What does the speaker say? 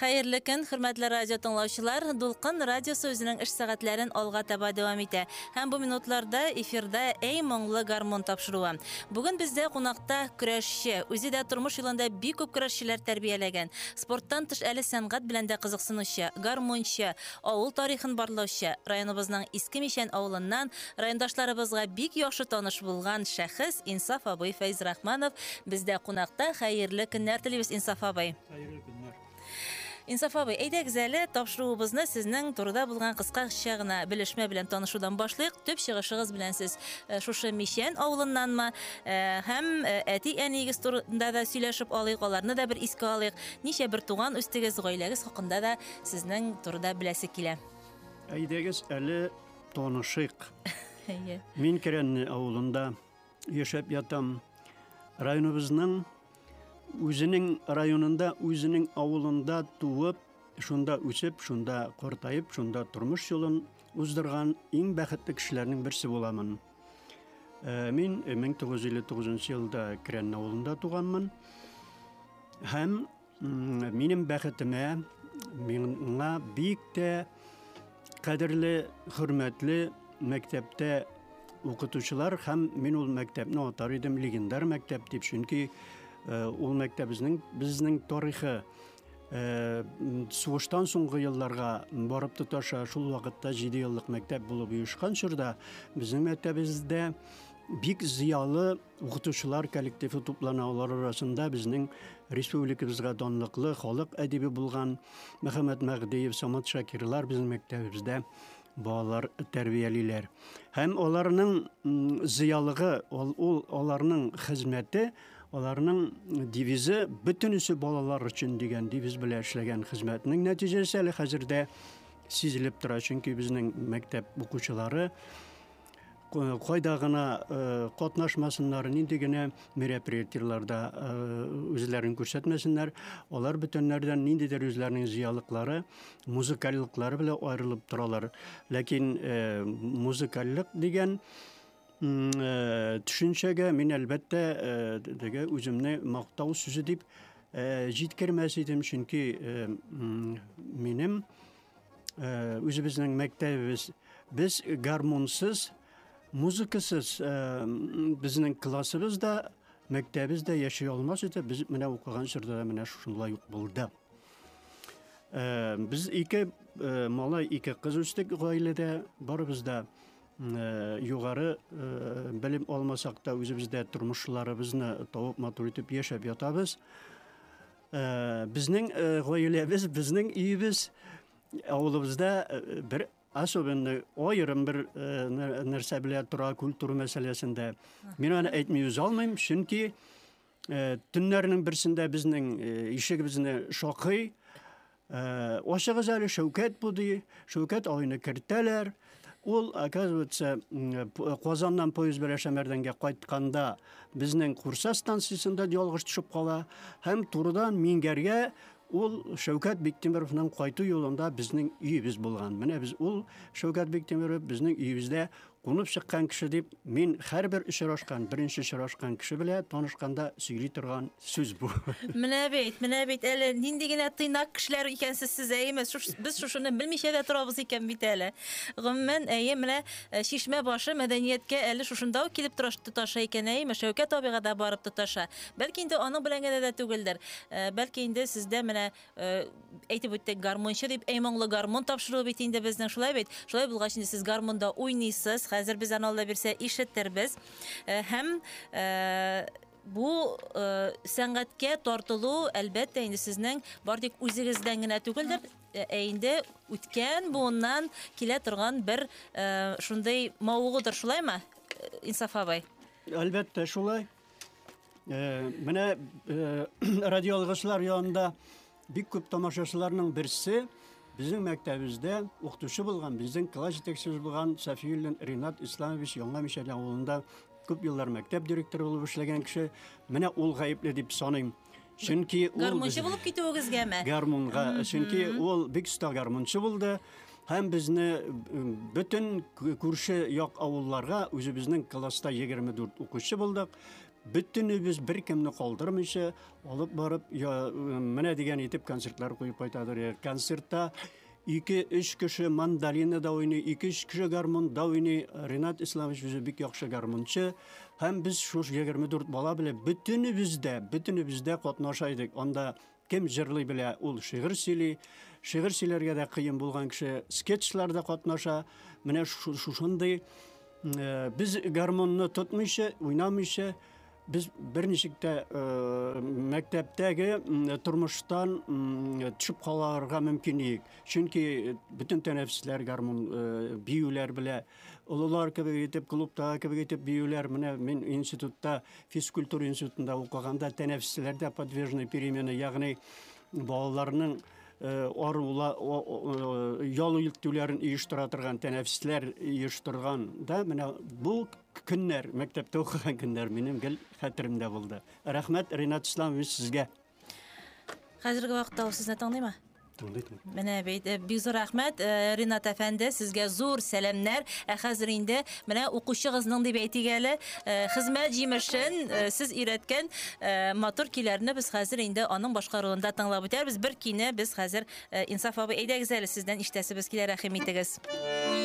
Xayrlı gün, hürmetli radyo dinləyicilər. Dulqın radiosu özünün iş saatlərin alğa taba devam etə. Həm bu minutlarda efirdə ey moңлы гармон tapşırığı. Bugün bizdə qonaqda güreşçi, özü də turmuş yolunda bir көп güreşçilər tərbiyələyən, sportdan tış əli sənğət bilən də qiziqsınışı, garmonçu, avul tarixin barlauçu, rayonumuzun eski Mişən avulundan rayondaşlarımızға bik yaxşı tanış bulğan şəxs İnsaf abay Feyz Rəhmanov bizdə qonaqda. Xayrlı günlər diləyirəm İnsaf abay. Xayrlı günlər. İnsaf abi, eydək zəli tapşırığımızı sizin turda bulğan qısqa şəğına bilişmə bilən tanışudan başlayıq. Tüp şığışığız bilən siz şuşu Mişən avulundan mı? Həm əti əniyiz turunda da söyləşib alıyıq, onlarını da bir iski alıyıq. Neçə bir tuğan üstügəz qayləgiz haqqında da sizin turda biləsi kilə. Eydəgiz əli tanışıq. Min Kerənli avulunda yaşab yatam. Rayonumuzun Üzünün rayonunda, üzünün avulunda tuğup, şunda üsüp, şunda qortayıp, şunda turmuş yolun uzdurgan en bəxtli kişilərinin birisi bolamın. Min 1959 yılda Kerənli avulunda tuğanmın. Hem benim bəxtime, bana büyük de kadirli, hürmetli mektepte okutuşular, hem min ol mektebini otarıydım, legendar mektep deyip, çünkü ol bizning tarixi soğuştan soңғы yıllarga barıp tutaşa, şul vaqtda 7 yıllık mektep bulup uyuşkan şurada bizim mektebimizde bik ziyalı okutuşular kollektifi toplanalar arasında bizning respublikamızga donliqli xalq әдеби bulgan Mehmet Мәгдиев, Samat Şakirlar bizim mektebimizde bağlar tərbiyəliler. Hem onların ziyalığı, onların hizmeti, onların divizi bütünüsü balalar için degen diviz bilə işlegen hizmetinin neticesi hələ hazırda sizilip tura. Çünkü bizim mektep okuçuları koydağına qatnaşmasınlar, nindigine merapretiylarda özlerini göstermesinler. Onlar bütünlerden nindidir özlerinin ziyalıkları, muzikallıkları bile ayrılıp duralar. Lakin muzikallık degen düşüncege min elbette özümne maqtav sözü deyip jitkirmesiydim. Çünkü benim özümüzün mektebimiz biz garmonsuz, muzikasız bizning klassımızda, mektebimizde yaşıyor olmasaydı biz mene okugan sırada mene şunla yok buldu. Biz iki kız üsttük ailede barımızda yukarı bilim olmasak da özümüzde turmuşlarımızı tavuk maturitip yaşap yatabız. Bizning ailemiz, bizning uyimiz avulumuzda bir особенно ayırım bir нәрсе bile tura kültür meselesinde. Ben onu etmeyi almayayım çünkü tünlerinin birisinde bizning işigimizni şokı oşağız ali Şevket budu. Şevket oyunu kirteler. Ol akazvetse Qozondan poyez bilan Şamerdanga qaytganda bizning Qursa stansiyasida yolg'iz tushib qola. Hem turdan mingerge ol Şevket Bektemirow'ның qaytı yolunda bizning uyimiz bo'lgan. Mine biz ol Şevket Bektemirov bizning uyimizda qo'nib chiqqan kishi deb men har bir birinchi uchrashgan kishi bilan tanishganda сөйлей turgan so'z bu. Mine bit, ele nindigine tıynak kişiler ikensiz size eğmez. Biz şunu bilmişe de turabız iken bit ele. Gümmen eğimle şişme başı medeniyetke eli şuşunda kilip tutaşa iken eğme. Şevket abiga da barıp tutaşa. Belki indi onun bilengede de tügüldür. Belki indi sizde mine eğitip öttek garmonçu deyip eymonlu garmon tapşırığı bitinde bizden şulay bit. Şulay bulga şimdi siz garmonda oynaysız. Hazır bizden olda birse işittir biz. Hem bu sənğətke tortulu elbette indi sizin bardik üzügüzden gine tügüldür. Eğinde ütken bundan kile turgan bir şunday mavğudur şulay mı İnsaf abay? Elbette şulay. Mene radyo algıçlar yanında bir köp tamaşaçılarının birisi bizim mektebimizde okutuşu bulgan, bizim klas yetekçisi bulgan Safiyullin Rinat İslamovich Yoңа Mişən avulunda köp yıllar mektep direktörü olup işlegen kişi. Mene ol gayipli deyip sanayım. Çünkü garmonçu bulup gitüğüzge mi? Garmonga. Çünkü ol bir usta garmonçu buldu. Hem bizni bütün kurşı yok avullarga özü bizning klasta 24 okuşçu bulduk. Bütünüбез бер кемне калдырмыйча алып барып, менә дигән итеп концертлар куеп кайтадыр. Концертта 2-3 кеше мандолина да уйный, 2-3 кеше гармонда уйный. Ринат Исламович үзе бик яхшы гармончы. Һәм без шуш 24 бала белән bütünüбездә катнашайдык. Анда кем җырлый белә, ул шигырь сөйли. Шигырь сөйләргә дә кыен булган кеше скетчларда катнаша. Менә шушындый biz гармонны тотмыйча, уйнамыйча, biz bir nişikte мәктәптәге тормыштан төшеп каларга мөмкинлек. Чөнки bütün тәнәфесләр гармон биюләр белә, олылар кебек итеп клубта кебек итеп биюләр. Менә мин институтта, физкультура институтында укыганда тәнәфесләрдә подвижный перемена, ягъни балаларның ял илтүләрен оештыра торган тәнәфесләр оештырган да, менә бу көннәр, мәктәптә укыган көннәр минем гел хәтеремдә булды. Рәхмәт, Ринат Исламович, сезгә. Хәзерге вакытта ул сезне тыңлыймы? Тыңлыйм. Менә бит бик зур рәхмәт, Ринат әфәнде, сезгә зур сәламнәр. Хәзер инде менә укучыгызның дип әйтик әле, хезмәт җимешен сез өйрәткән матур көйләрне без хәзер инде аның башкаруында тыңлап үтәрбез. Бер көйне без хәзер Инсаф абый әйдәгез әле, сездән ишетәсебез килә, рәхим итегез.